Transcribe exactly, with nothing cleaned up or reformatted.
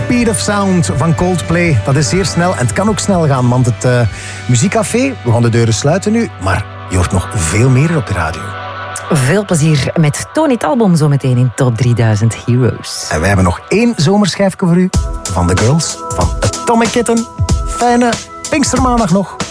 Speed of Sound van Coldplay. Dat is zeer snel en het kan ook snel gaan, want het uh, muziekcafé, we gaan de deuren sluiten nu, maar je hoort nog veel meer op de radio. Veel plezier met Tony Talbom zometeen in Top drieduizend Heroes. En wij hebben nog één zomerschijfje voor u van The Girls van Atomic Kitten. Fijne Pinkstermaandag nog.